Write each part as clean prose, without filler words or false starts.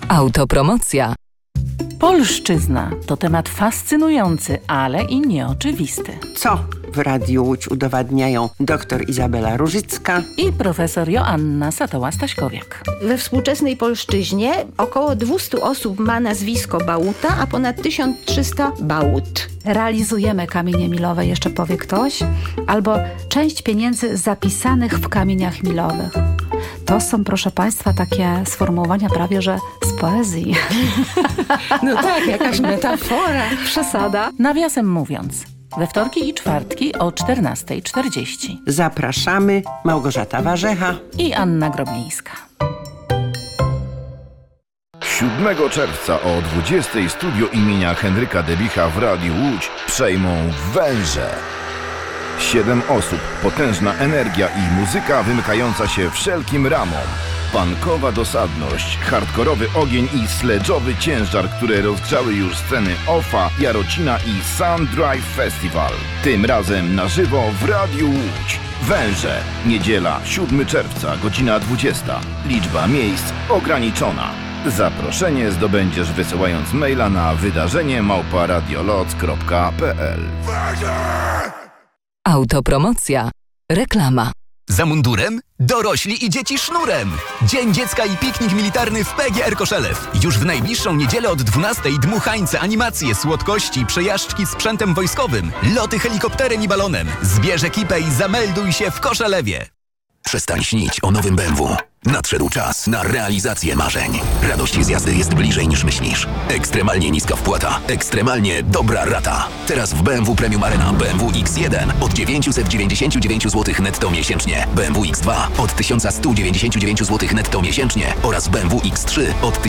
Autopromocja. Polszczyzna to temat fascynujący, ale i nieoczywisty. Co w Radiu Łódź udowadniają dr Izabela Różycka i profesor Joanna Satoła-Staśkowiak. We współczesnej polszczyźnie około 200 osób ma nazwisko Bałuta, a ponad 1300 Bałut. Realizujemy kamienie milowe, jeszcze powie ktoś, albo część pieniędzy zapisanych w kamieniach milowych. To są, proszę Państwa, takie sformułowania prawie, że z poezji. No tak, jakaś metafora. Przesada. Nawiasem mówiąc, we wtorki i czwartki o 14:40. Zapraszamy. Małgorzata Warzecha i Anna Groblińska. 7 czerwca o 20:00 studio imienia Henryka Debicha w Radiu Łódź przejmą Węże. 7 osób, potężna energia i muzyka wymykająca się wszelkim ramom. Punkowa dosadność, hardkorowy ogień i sledżowy ciężar, które rozgrzały już sceny OFA, Jarocina i Sun Drive Festival. Tym razem na żywo w Radiu Łódź. Węże. Niedziela, 7 czerwca, godzina 20. Liczba miejsc ograniczona. Zaproszenie zdobędziesz wysyłając maila na wydarzenie@radioloc.pl. Autopromocja. Reklama. Za mundurem? Dorośli i dzieci sznurem! Dzień Dziecka i piknik militarny w PGR Koszelew. Już w najbliższą niedzielę od 12:00 dmuchańce, animacje, słodkości, przejażdżki sprzętem wojskowym, loty helikopterem i balonem. Zbierz ekipę i zamelduj się w Koszelewie. Przestań śnić o nowym BMW. Nadszedł czas na realizację marzeń. Radość z jazdy jest bliżej niż myślisz. Ekstremalnie niska wpłata. Ekstremalnie dobra rata. Teraz w BMW Premium Arena BMW X1 od 999 zł netto miesięcznie. BMW X2 od 1199 zł netto miesięcznie. Oraz BMW X3 od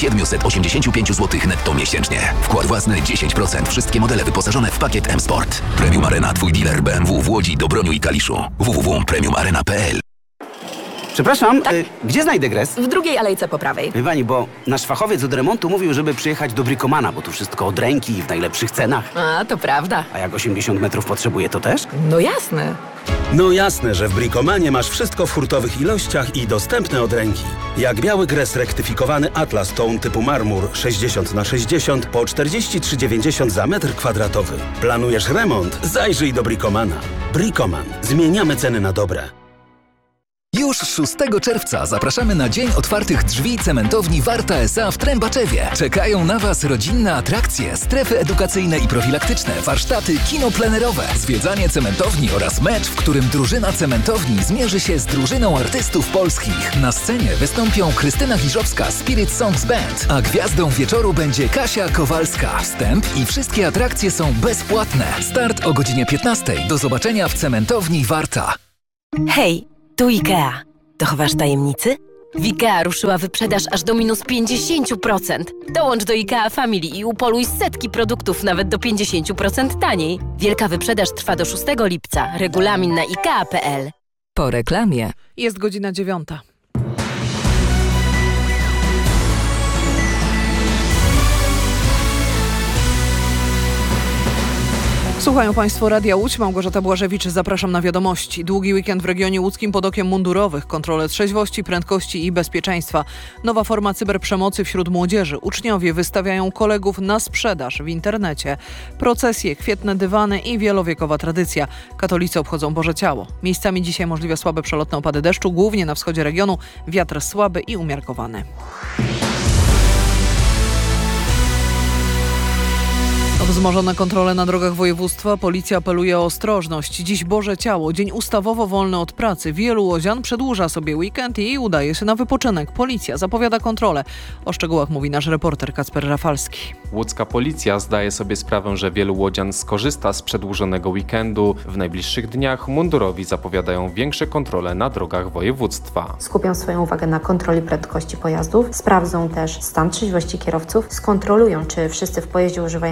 1785 zł netto miesięcznie. Wkład własny 10%. Wszystkie modele wyposażone w pakiet M-Sport. Premium Arena, twój dealer BMW w Łodzi, Dobroniu i Kaliszu. www.premiumarena.pl. Przepraszam, gdzie znajdę gres? W drugiej alejce po prawej. Wie pani, bo nasz fachowiec od remontu mówił, żeby przyjechać do Bricomana, bo tu wszystko od ręki i w najlepszych cenach. A, to prawda. A jak 80 metrów potrzebuje, to też? No jasne. No jasne, że w Bricomanie masz wszystko w hurtowych ilościach i dostępne od ręki. Jak biały gres rektyfikowany Atlas Tone typu marmur 60x60 po 43,90 za metr kwadratowy. Planujesz remont? Zajrzyj do Bricomana. Bricoman. Zmieniamy ceny na dobre. Już 6 czerwca zapraszamy na Dzień Otwartych Drzwi Cementowni Warta S.A. w Trębaczewie. Czekają na Was rodzinne atrakcje, strefy edukacyjne i profilaktyczne, warsztaty, kino plenerowe, zwiedzanie cementowni oraz mecz, w którym drużyna cementowni zmierzy się z drużyną artystów polskich. Na scenie wystąpią Krystyna Giżowska, Spirit Songs Band, a gwiazdą wieczoru będzie Kasia Kowalska. Wstęp i wszystkie atrakcje są bezpłatne. Start o godzinie 15:00. Do zobaczenia w cementowni Warta. Hej! Tu IKEA. Dochowasz tajemnicy? W IKEA ruszyła wyprzedaż aż do minus 50%. Dołącz do IKEA Family i upoluj setki produktów nawet do 50% taniej. Wielka wyprzedaż trwa do 6 lipca. Regulamin na ikea.pl. Po reklamie. Jest godzina 9:00. Słuchają Państwo Radia Łódź, Małgorzata Błażewicz, zapraszam na wiadomości. Długi weekend w regionie łódzkim pod okiem mundurowych, kontrole trzeźwości, prędkości i bezpieczeństwa. Nowa forma cyberprzemocy wśród młodzieży. Uczniowie wystawiają kolegów na sprzedaż w internecie. Procesje, kwietne dywany i wielowiekowa tradycja. Katolicy obchodzą Boże Ciało. Miejscami dzisiaj możliwe słabe przelotne opady deszczu, głównie na wschodzie regionu. Wiatr słaby i umiarkowany. Wzmożone kontrole na drogach województwa. Policja apeluje o ostrożność. Dziś Boże Ciało, dzień ustawowo wolny od pracy. Wielu łodzian przedłuża sobie weekend i udaje się na wypoczynek. Policja zapowiada kontrolę. O szczegółach mówi nasz reporter Kacper Rafalski. Łódzka policja zdaje sobie sprawę, że wielu łodzian skorzysta z przedłużonego weekendu. W najbliższych dniach mundurowi zapowiadają większe kontrole na drogach województwa. Skupią swoją uwagę na kontroli prędkości pojazdów. Sprawdzą też stan trzeźwości kierowców. Skontrolują, czy wszyscy w pojeździe używają pasów bezpieczeństwa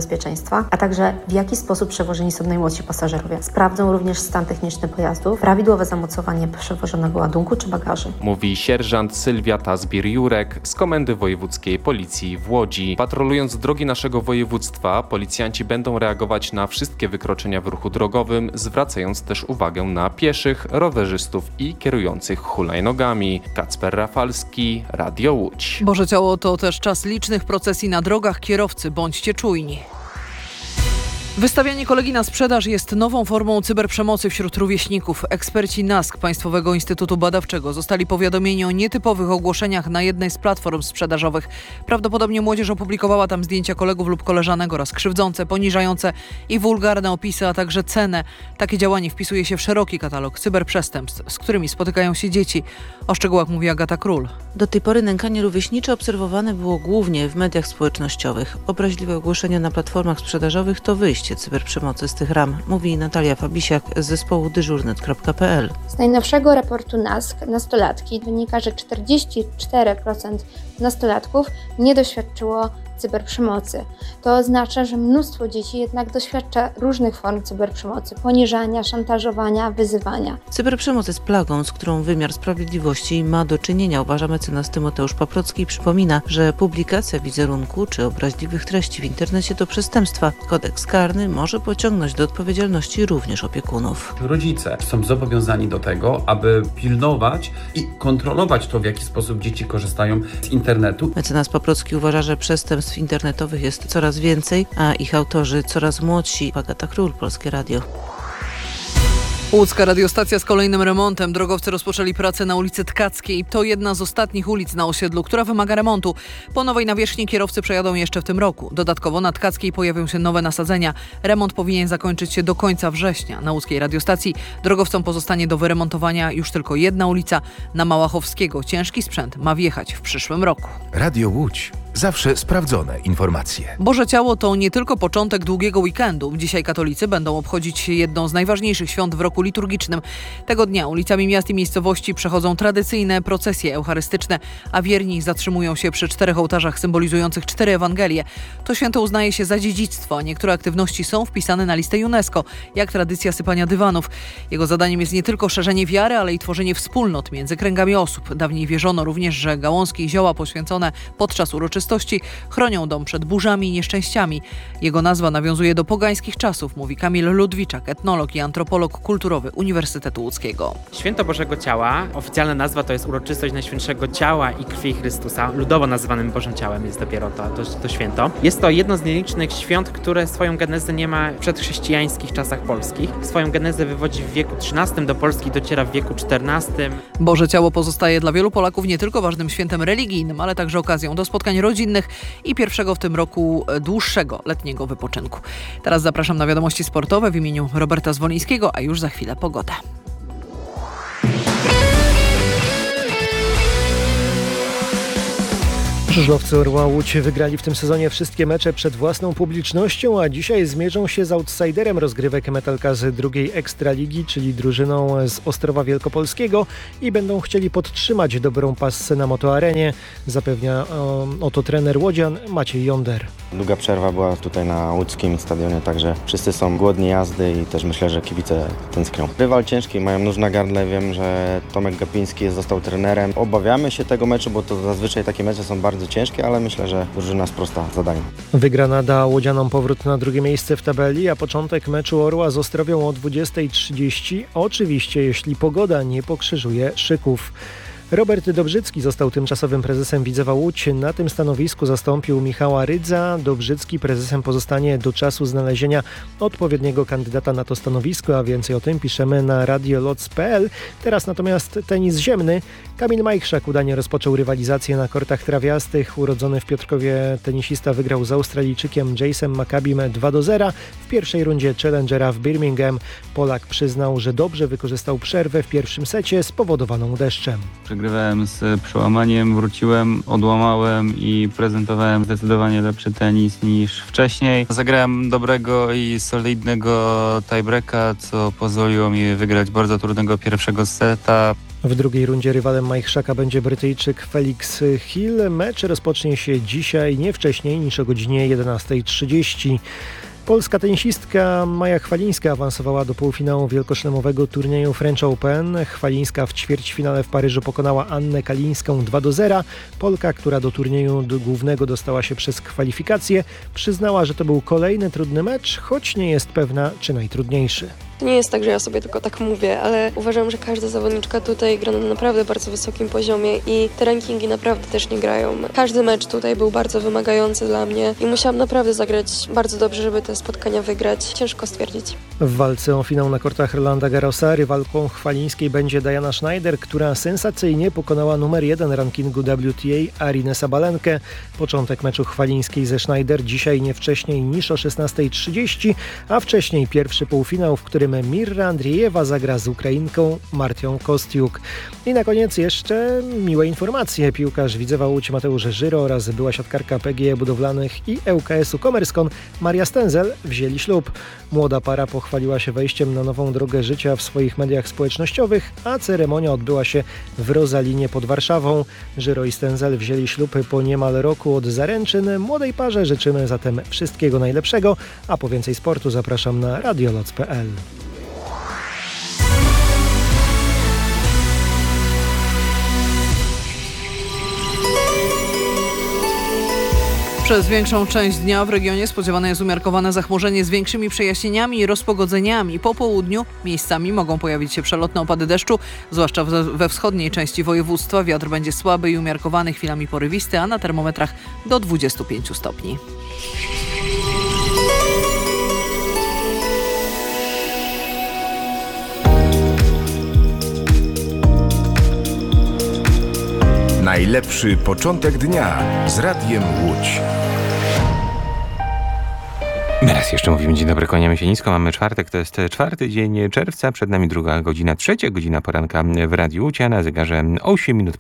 bezpieczeństwa, a także w jaki sposób przewożeni są najmłodsi pasażerowie. Sprawdzą również stan techniczny pojazdów, prawidłowe zamocowanie przewożonego ładunku czy bagaży. Mówi sierżant Sylwia Tazbir-Jurek z Komendy Wojewódzkiej Policji w Łodzi. Patrolując drogi naszego województwa, policjanci będą reagować na wszystkie wykroczenia w ruchu drogowym, zwracając też uwagę na pieszych, rowerzystów i kierujących hulajnogami. Kacper Rafalski, Radio Łódź. Boże Ciało to też czas licznych procesji na drogach. Kierowcy, bądźcie czujni. Wystawianie kolegi na sprzedaż jest nową formą cyberprzemocy wśród rówieśników. Eksperci NASK, Państwowego Instytutu Badawczego, zostali powiadomieni o nietypowych ogłoszeniach na jednej z platform sprzedażowych. Prawdopodobnie młodzież opublikowała tam zdjęcia kolegów lub koleżanek oraz krzywdzące, poniżające i wulgarne opisy, a także cenę. Takie działanie wpisuje się w szeroki katalog cyberprzestępstw, z którymi spotykają się dzieci. O szczegółach mówi Agata Król. Do tej pory nękanie rówieśnicze obserwowane było głównie w mediach społecznościowych. Obraźliwe ogłoszenia na platformach sprzedażowych to wyjście cyberprzemocy z tych ram, mówi Natalia Fabisiak z zespołu dyżurnet.pl. Z najnowszego raportu NASK nastolatki wynika, że 44% nastolatków nie doświadczyło cyberprzemocy. To oznacza, że mnóstwo dzieci jednak doświadcza różnych form cyberprzemocy, poniżania, szantażowania, wyzywania. Cyberprzemoc jest plagą, z którą wymiar sprawiedliwości ma do czynienia, uważa mecenas Tymoteusz Paprocki i przypomina, że publikacja wizerunku czy obraźliwych treści w internecie to przestępstwa. Kodeks karny może pociągnąć do odpowiedzialności również opiekunów. Rodzice są zobowiązani do tego, aby pilnować i kontrolować to, w jaki sposób dzieci korzystają z internetu. Mecenas Paprocki uważa, że przestępstw internetowych jest coraz więcej, a ich autorzy coraz młodsi. Agata Król, Polskie Radio. Łódzka radiostacja z kolejnym remontem. Drogowcy rozpoczęli pracę na ulicy Tkackiej. To jedna z ostatnich ulic na osiedlu, która wymaga remontu. Po nowej nawierzchni kierowcy przejadą jeszcze w tym roku. Dodatkowo na Tkackiej pojawią się nowe nasadzenia. Remont powinien zakończyć się do końca września. Na łódzkiej radiostacji drogowcom pozostanie do wyremontowania już tylko jedna ulica. Na Małachowskiego ciężki sprzęt ma wjechać w przyszłym roku. Radio Łódź. Zawsze sprawdzone informacje. Boże Ciało to nie tylko początek długiego weekendu. Dzisiaj katolicy będą obchodzić jedną z najważniejszych świąt w roku liturgicznym. Tego dnia ulicami miast i miejscowości przechodzą tradycyjne procesje eucharystyczne, a wierni zatrzymują się przy 4 ołtarzach symbolizujących 4 Ewangelie. To święto uznaje się za dziedzictwo, a niektóre aktywności są wpisane na listę UNESCO, jak tradycja sypania dywanów. Jego zadaniem jest nie tylko szerzenie wiary, ale i tworzenie wspólnot między kręgami osób. Dawniej wierzono również, że gałązki i zioła poświęcone podczas uroczystości chronią dom przed burzami i nieszczęściami. Jego nazwa nawiązuje do pogańskich czasów, mówi Kamil Ludwiczak, etnolog i antropolog kulturowy Uniwersytetu Łódzkiego. Święto Bożego Ciała, oficjalna nazwa to jest uroczystość Najświętszego Ciała i Krwi Chrystusa. Ludowo nazywanym Bożym Ciałem jest dopiero to święto. Jest to jedno z nielicznych świąt, które swoją genezę nie ma w przedchrześcijańskich czasach polskich. Swoją genezę wywodzi w wieku XIII, do Polski dociera w wieku XIV. Boże Ciało pozostaje dla wielu Polaków nie tylko ważnym świętem religijnym, ale także okazją do spotkań rodzinnych i pierwszego w tym roku dłuższego letniego wypoczynku. Teraz zapraszam na wiadomości sportowe w imieniu Roberta Zwolińskiego, a już za chwilę pogoda. Żużlowcy Orła Łódź wygrali w tym sezonie wszystkie mecze przed własną publicznością, a dzisiaj zmierzą się z outsiderem rozgrywek Metalka z drugiej Ekstraligi, czyli drużyną z Ostrowa Wielkopolskiego i będą chcieli podtrzymać dobrą passę na Motoarenie, zapewnia oto trener łodzian Maciej Jonder. Długa przerwa była tutaj na łódzkim stadionie, także wszyscy są głodni jazdy i też myślę, że kibice tęsknią. Rywal ciężki, mają nóż na gardle, wiem, że Tomek Gapiński został trenerem. Obawiamy się tego meczu, bo to zazwyczaj takie mecze są bardzo ciężkie, ale myślę, że drużyna sprosta zadaniu. Wygrana da łodzianom powrót na drugie miejsce w tabeli, a początek meczu Orła z Ostrowią o 20:30. Oczywiście, jeśli pogoda nie pokrzyżuje szyków. Robert Dobrzycki został tymczasowym prezesem Widzewa Łódź. Na tym stanowisku zastąpił Michała Rydza. Dobrzycki prezesem pozostanie do czasu znalezienia odpowiedniego kandydata na to stanowisko, a więcej o tym piszemy na radioloc.pl. Teraz natomiast tenis ziemny. Kamil Majchrzak udanie rozpoczął rywalizację na kortach trawiastych. Urodzony w Piotrkowie tenisista wygrał z Australijczykiem Jasem Maccabim 2-0. W pierwszej rundzie Challengera w Birmingham Polak przyznał, że dobrze wykorzystał przerwę w pierwszym secie spowodowaną deszczem. Przegrywałem z przełamaniem, wróciłem, odłamałem i prezentowałem zdecydowanie lepszy tenis niż wcześniej. Zagrałem dobrego i solidnego tiebreaka, co pozwoliło mi wygrać bardzo trudnego pierwszego seta. W drugiej rundzie rywalem Majchrzaka będzie Brytyjczyk Felix Hill. Mecz rozpocznie się dzisiaj nie wcześniej niż o godzinie 11:30. Polska tenisistka Maja Chwalińska awansowała do półfinału wielkoszlemowego turnieju French Open. Chwalińska w ćwierćfinale w Paryżu pokonała Annę Kalińską 2-0. Polka, która do turnieju głównego dostała się przez kwalifikacje, przyznała, że to był kolejny trudny mecz, choć nie jest pewna, czy najtrudniejszy. To nie jest tak, że ja sobie tylko tak mówię, ale uważam, że każda zawodniczka tutaj gra na naprawdę bardzo wysokim poziomie i te rankingi naprawdę też nie grają. Każdy mecz tutaj był bardzo wymagający dla mnie i musiałam naprawdę zagrać bardzo dobrze, żeby te spotkania wygrać. Ciężko stwierdzić. W walce o finał na kortach Rolanda Garrosa rywalką Chwalińskiej będzie Diana Schneider, która sensacyjnie pokonała numer 1 rankingu WTA Arinę Sabalenkę. Początek meczu Chwalińskiej ze Schneider dzisiaj nie wcześniej niż o 16:30, a wcześniej pierwszy półfinał, w którym Mirra Andriejewa zagra z Ukrainką Martią Kostiuk. I na koniec jeszcze miłe informacje. Piłkarz Widzewa Łódź Mateusz Żyro oraz była siatkarka PGE Budowlanych i ŁKS-u Komerskon Maria Stenzel wzięli ślub. Młoda para pochwaliła się wejściem na nową drogę życia w swoich mediach społecznościowych, a ceremonia odbyła się w Rozalinie pod Warszawą. Żyro i Stenzel wzięli ślub po niemal roku od zaręczyn. Młodej parze życzymy zatem wszystkiego najlepszego, a po więcej sportu zapraszam na radioloc.pl. Przez większą część dnia w regionie spodziewane jest umiarkowane zachmurzenie z większymi przejaśnieniami i rozpogodzeniami. Po południu miejscami mogą pojawić się przelotne opady deszczu, zwłaszcza we wschodniej części województwa. Wiatr będzie słaby i umiarkowany, chwilami porywisty, a na termometrach do 25 stopni. Najlepszy początek dnia z Radiem Łódź. My raz jeszcze mówimy dzień dobry, kłaniamy się nisko. Mamy czwartek, to jest 4 dzień czerwca. Przed nami 2 godzina, 3 godzina poranka w Radiu Łódź, a na zegarze 8 minut